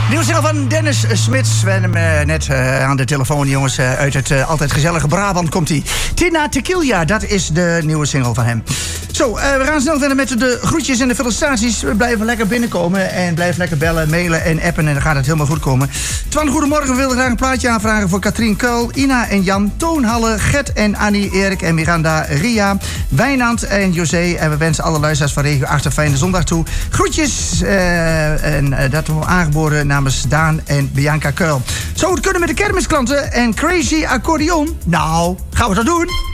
Nieuwe single van Dennis Smits. We hebben hem net aan de telefoon, jongens. Uit het altijd gezellige Brabant komt hij. Tina Tequila, dat is de nieuwe single van hem. Zo, we gaan snel verder met de groetjes en de felicitaties. We blijven lekker binnenkomen en blijf lekker bellen, mailen en appen. En dan gaat het helemaal goed komen. Twan, goedemorgen. We wilden graag een plaatje aanvragen voor Katrien Kuil, Ina en Jan, Toon Halle, Gert en Annie, Erik en Miranda, Ria, Wijnand en José. En we wensen alle luisteraars van Regio 8 een fijne zondag toe. Groetjes. En dat wordt aangeboden namens Daan en Bianca Kuil. Zou het kunnen met de kermisklanten en Crazy Accordeon? Nou, gaan we dat doen?